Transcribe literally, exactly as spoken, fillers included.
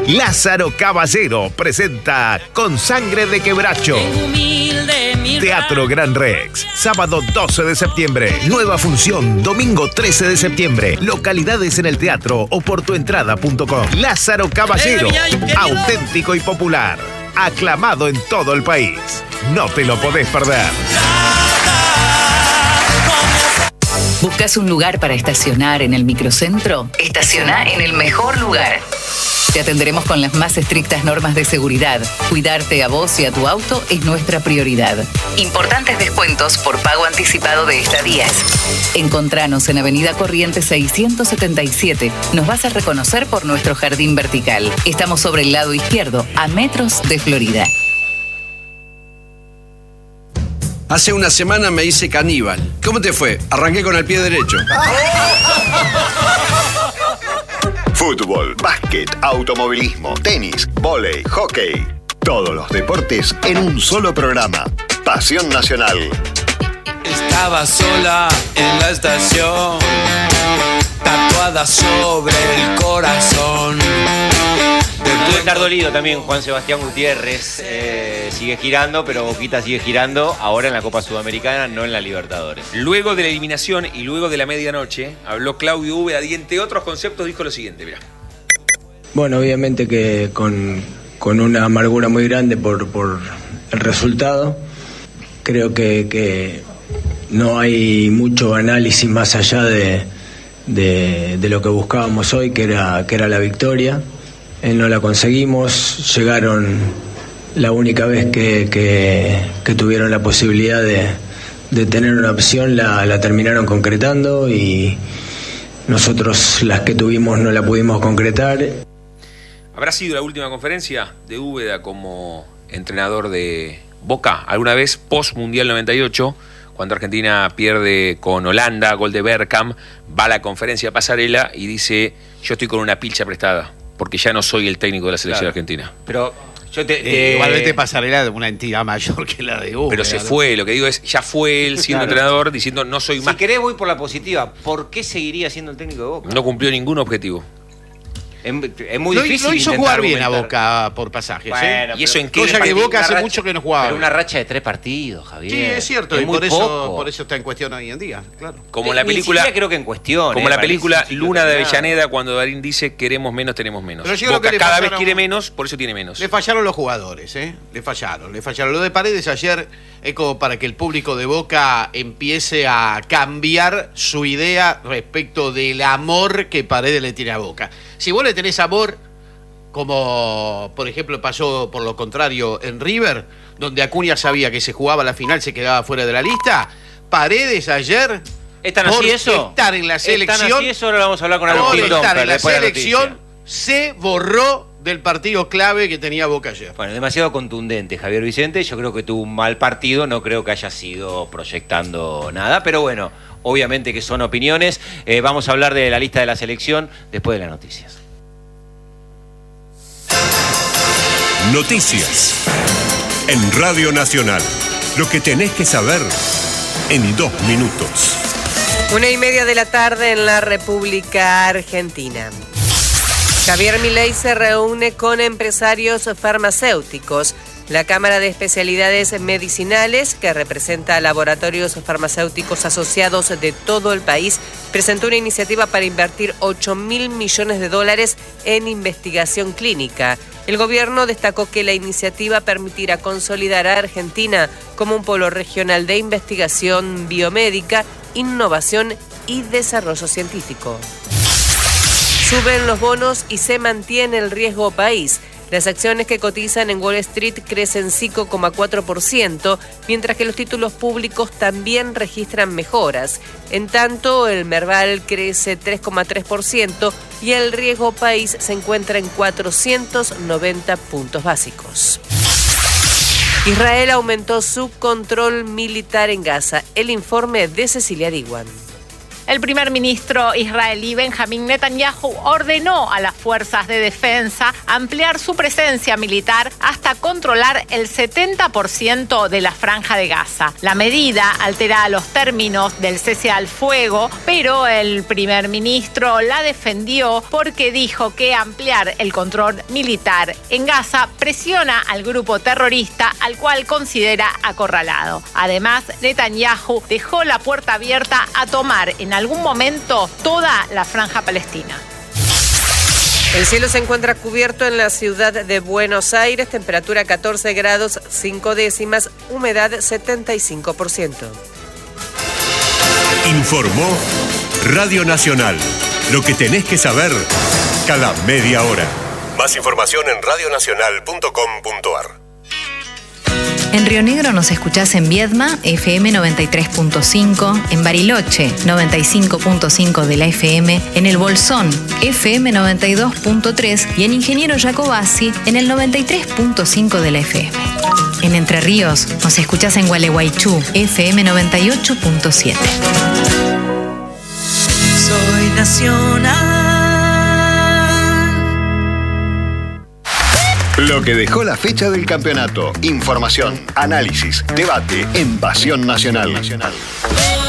Lázaro Caballero presenta Con Sangre de Quebracho. Teatro Gran Rex, sábado doce de septiembre. Nueva función, domingo trece de septiembre. Localidades en el teatro o por tu entrada punto com. Lázaro Caballero, auténtico y popular. Aclamado en todo el país. No te lo podés perder. ¿Buscas un lugar para estacionar en el microcentro? Estaciona en el mejor lugar. Te atenderemos con las más estrictas normas de seguridad. Cuidarte a vos y a tu auto es nuestra prioridad. Importantes descuentos por pago anticipado de estadías. Encontranos en Avenida Corrientes seiscientos setenta y siete. Nos vas a reconocer por nuestro jardín vertical. Estamos sobre el lado izquierdo, a metros de Florida. Hace una semana me hice caníbal. ¿Cómo te fue? Arranqué con el pie derecho. Fútbol, básquet, automovilismo, tenis, vóley, hockey. Todos los deportes en un solo programa. Pasión Nacional. Estaba sola en la estación, tatuada sobre el corazón. Debe estar dolido también Juan Sebastián Gutiérrez. Eh, sigue girando, pero Boquita sigue girando. Ahora en la Copa Sudamericana, no en la Libertadores. Luego de la eliminación y luego de la medianoche, habló Claudio Úbeda y entre otros conceptos dijo lo siguiente, mirá. Bueno, obviamente que con, con una amargura muy grande por, por el resultado. Creo que, que no hay mucho análisis más allá de, de, de lo que buscábamos hoy, que era, que era la victoria. Eh, no la conseguimos, llegaron la única vez que, que, que tuvieron la posibilidad de, de tener una opción, la, la terminaron concretando y nosotros las que tuvimos no la pudimos concretar. ¿Habrá sido la última conferencia de Úbeda como entrenador de Boca? ¿Alguna vez post Mundial noventa y ocho, cuando Argentina pierde con Holanda, gol de Bergkamp, va a la conferencia Pasarela y dice: yo estoy con una pilcha prestada, porque ya no soy el técnico de la selección claro. argentina? Pero yo te, eh, te... igualmente Pasarela es una entidad mayor que la de Úbeda. Pero se fue, lo que digo es, ya fue él siendo claro. entrenador, diciendo no soy más. Si querés voy por la positiva, ¿por qué seguiría siendo el técnico de Boca? No cumplió ningún objetivo. Es, es muy lo, difícil. Lo hizo jugar bien a Boca por pasajes. Bueno, ¿eh? Y eso en qué cosa que Boca hace racha, mucho que no jugaba. Pero una racha de tres partidos, Javier. Sí, es cierto, es y muy por eso, poco. por eso está en cuestión hoy en día, claro. Como la película. Ni creo que en cuestión. Como eh, la película Luna de nada. Avellaneda, cuando Darín dice queremos menos, tenemos menos. Pero yo Boca creo que cada fallaron, vez quiere menos, por eso tiene menos. Le fallaron los jugadores, ¿eh? Le fallaron, le fallaron. Lo de Paredes ayer es como para que el público de Boca empiece a cambiar su idea respecto del amor que Paredes le tiene a Boca. Si vos le tenés amor, como por ejemplo pasó por lo contrario en River, donde Acuña sabía que se jugaba la final, se quedaba fuera de la lista, Paredes ayer, ¿están así por eso? estar en la selección, ¿Están así eso? Ahora vamos a hablar con por Agustín estar Domper, en la después de selección, la se borró del partido clave que tenía Boca ayer. Bueno, demasiado contundente Javier Vicente. Yo creo que tuvo un mal partido, no creo que haya sido proyectando nada, pero bueno, obviamente que son opiniones. Eh, vamos a hablar de la lista de la selección después de las noticias. Noticias en Radio Nacional. Lo que tenés que saber en dos minutos. Una y media de la tarde en la República Argentina. Javier Milei se reúne con empresarios farmacéuticos. La Cámara de Especialidades Medicinales, que representa a laboratorios farmacéuticos asociados de todo el país, presentó una iniciativa para invertir ocho mil millones de dólares en investigación clínica. El gobierno destacó que la iniciativa permitirá consolidar a Argentina como un polo regional de investigación biomédica, innovación y desarrollo científico. Suben los bonos y se mantiene el riesgo país. Las acciones que cotizan en Wall Street crecen cinco coma cuatro por ciento, mientras que los títulos públicos también registran mejoras. En tanto, el Merval crece tres coma tres por ciento y el riesgo país se encuentra en cuatrocientos noventa puntos básicos. Israel aumentó su control militar en Gaza. El informe de Cecilia Diwan. El primer ministro israelí Benjamín Netanyahu ordenó a las fuerzas de defensa ampliar su presencia militar hasta controlar el setenta por ciento de la franja de Gaza. La medida altera los términos del cese al fuego, pero el primer ministro la defendió porque dijo que ampliar el control militar en Gaza presiona al grupo terrorista al cual considera acorralado. Además, Netanyahu dejó la puerta abierta a tomar en algún momento toda la franja palestina. El cielo se encuentra cubierto en la ciudad de Buenos Aires, temperatura catorce grados cinco décimas, humedad setenta y cinco por ciento. Informó Radio Nacional. Lo que tenés que saber cada media hora. Más información en radio nacional punto com punto a r. En Río Negro nos escuchás en Viedma, F M noventa y tres punto cinco, en Bariloche, noventa y cinco punto cinco de la F M, en El Bolsón, F M noventa y dos punto tres y en Ingeniero Jacobasi, en el noventa y tres punto cinco de la F M. En Entre Ríos nos escuchás en Gualeguaychú, F M noventa y ocho punto siete. Soy nacional. Lo que dejó la fecha del campeonato. Información, análisis, debate en Pasión Nacional.